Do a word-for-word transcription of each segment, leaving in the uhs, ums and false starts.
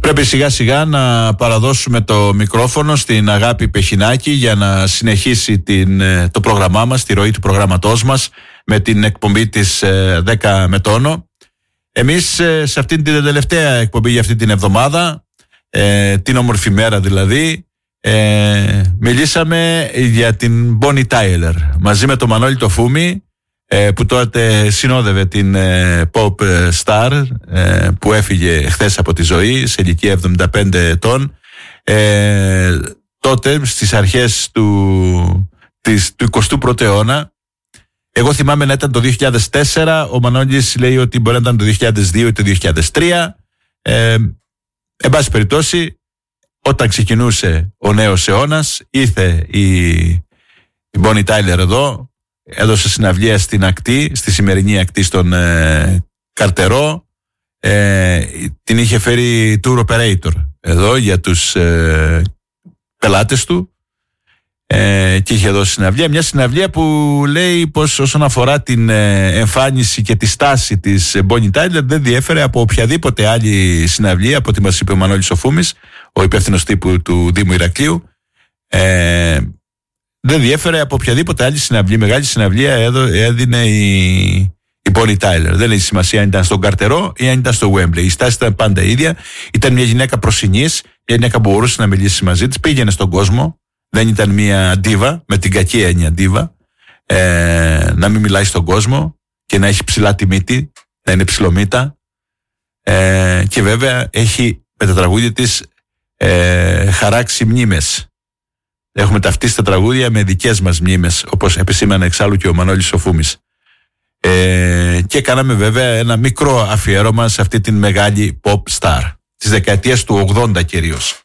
Πρέπει σιγά σιγά να παραδώσουμε το μικρόφωνο στην Αγάπη Πεχινάκη για να συνεχίσει την, το πρόγραμμά μας, τη ροή του προγραμματός μας με την εκπομπή της δέκα με τόνο. Εμείς σε αυτήν την τελευταία εκπομπή για αυτή την εβδομάδα, ε, την όμορφη μέρα δηλαδή, ε, μιλήσαμε για την Bonnie Tyler μαζί με τον Μανώλη το Φούμη, ε, που τότε συνόδευε την ε, pop star ε, που έφυγε χθες από τη ζωή σε ηλικία εβδομήντα πέντε ετών. Ε, τότε στις αρχές του, της, του εικοστού πρώτου αιώνα. Εγώ θυμάμαι να ήταν το δύο χιλιάδες τέσσερα, ο Μανώλης λέει ότι μπορεί να ήταν το δύο χιλιάδες δύο ή το δύο χιλιάδες τρία. Ε, εν πάση περιπτώσει, όταν ξεκινούσε ο νέος αιώνας, ήρθε η, η Bonnie Tyler εδώ, έδωσε συναυλία στην ακτή, στη σημερινή ακτή στον ε, Καρτερό, ε, την είχε φέρει tour operator εδώ για τους ε, πελάτες του. Ε, και είχε δώσει συναυλία, μια συναυλία που λέει πως όσον αφορά την ε, εμφάνιση και τη στάση της Bonnie Tyler δεν διέφερε από οποιαδήποτε άλλη συναυλία, από ό,τι μας είπε ο Μανώλης ο Φούμης, ο υπεύθυνος τύπου του Δήμου Ηρακλείου. ε, δεν διέφερε από οποιαδήποτε άλλη συναυλία, μεγάλη συναυλία έδινε η, η Bonnie Tyler. Δεν έχει σημασία αν ήταν στον Καρτερό ή αν ήταν στο Wembley, η στάση ήταν πάντα ίδια. Ήταν μια γυναίκα προσινής, μια γυναίκα που μπορούσε να μιλήσει μαζί της, πήγαινε στον κόσμο. Δεν ήταν μια ντίβα, με την κακή έννοια ντίβα, ε, να μην μιλάει στον κόσμο και να έχει ψηλά τη μύτη, να είναι ψηλομύτα. Ε, και βέβαια έχει με τα τραγούδια της ε, χαράξει μνήμες. Έχουμε ταυτίσει τα τραγούδια με δικές μας μνήμες, όπως επισήμανε εξάλλου και ο Μανώλης ο Φούμης. Ε, και κάναμε βέβαια ένα μικρό αφιέρωμα σε αυτή την μεγάλη pop star της δεκαετίας του ογδόντα κυρίως.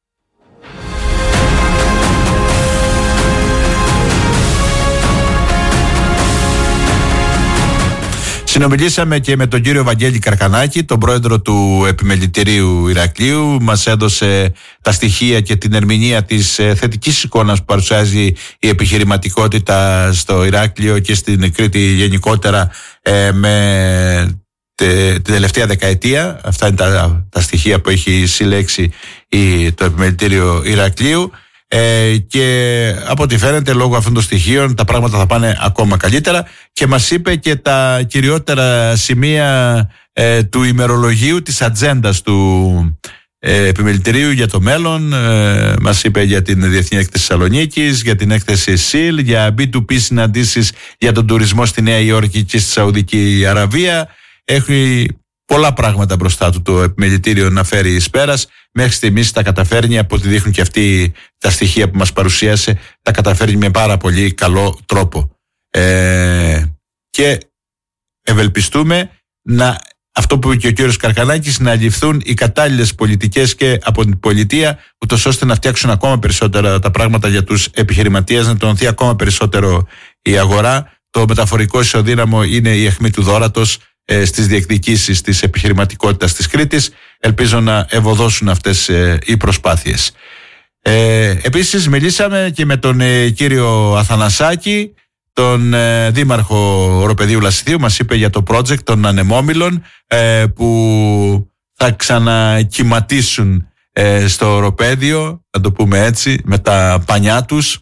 Συνομιλήσαμε και με τον κύριο Βαγγέλη Καρκανάκη, τον πρόεδρο του Επιμελητηρίου Ηρακλείου. Μας έδωσε τα στοιχεία και την ερμηνεία της θετικής εικόνας που παρουσιάζει η επιχειρηματικότητα στο Ηράκλειο και στην Κρήτη γενικότερα ε, με την τελευταία δεκαετία. Αυτά είναι τα, τα στοιχεία που έχει συλλέξει η, το Επιμελητήριο Ηρακλείου. Ε, και από ό,τι φαίνεται λόγω αυτών των στοιχείων τα πράγματα θα πάνε ακόμα καλύτερα, και μας είπε και τα κυριότερα σημεία ε, του ημερολογίου, της ατζέντας του ε, Επιμελητηρίου για το μέλλον. ε, μας είπε για την Διεθνή Έκθεση Θεσσαλονίκης, για την έκθεση ΣΥΛ, για μπι τού πι συναντήσεις για τον τουρισμό στη Νέα Υόρκη και στη Σαουδική Αραβία. Έχει πολλά πράγματα μπροστά του το Επιμελητήριο να φέρει εις πέρας. Μέχρι στιγμής τα καταφέρνει, από ό,τι δείχνουν και αυτοί τα στοιχεία που μας παρουσίασε, τα καταφέρνει με πάρα πολύ καλό τρόπο. Ε, και ευελπιστούμε να, αυτό που είπε και ο κύριος Καρκανάκης, να ληφθούν οι κατάλληλες πολιτικές και από την πολιτεία, ούτως ώστε να φτιάξουν ακόμα περισσότερα τα πράγματα για τους επιχειρηματίες, να τονωθεί ακόμα περισσότερο η αγορά. Το μεταφορικό ισοδύναμο είναι η αιχμή του δώρατος στις διεκδικήσεις της επιχειρηματικότητας της Κρήτης. Ελπίζω να ευωδώσουν αυτές ε, οι προσπάθειες. Ε, επίσης μιλήσαμε και με τον ε, κύριο Αθανασάκη, τον ε, δήμαρχο Οροπεδίου Λασιθίου. Μας είπε για το project των ανεμόμυλων ε, που θα ξανακυματίσουν ε, στο Οροπέδιο, να το πούμε έτσι, με τα πανιά τους,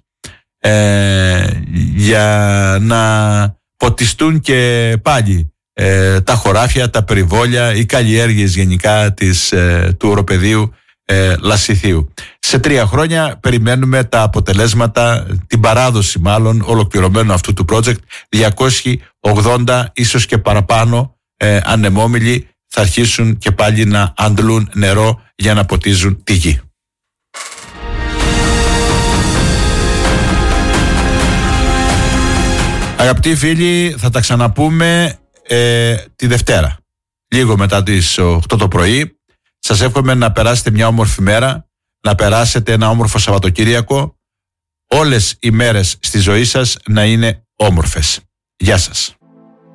ε, για να ποτιστούν και πάλι Ε, τα χωράφια, τα περιβόλια, οι καλλιέργειες γενικά της, ε, του Οροπεδίου ε, Λασιθίου. Σε τρία χρόνια περιμένουμε τα αποτελέσματα, την παράδοση μάλλον ολοκληρωμένου αυτού του project. διακόσιοι ογδόντα ίσως και παραπάνω ε, ανεμόμυλοι θα αρχίσουν και πάλι να αντλούν νερό για να ποτίζουν τη γη. Αγαπητοί φίλοι, θα τα ξαναπούμε Ε, τη Δευτέρα, λίγο μετά τις οκτώ το πρωί. Σας εύχομαι να περάσετε μια όμορφη μέρα, να περάσετε ένα όμορφο Σαββατοκύριακο, όλες οι μέρες στη ζωή σας να είναι όμορφες. Γεια σας.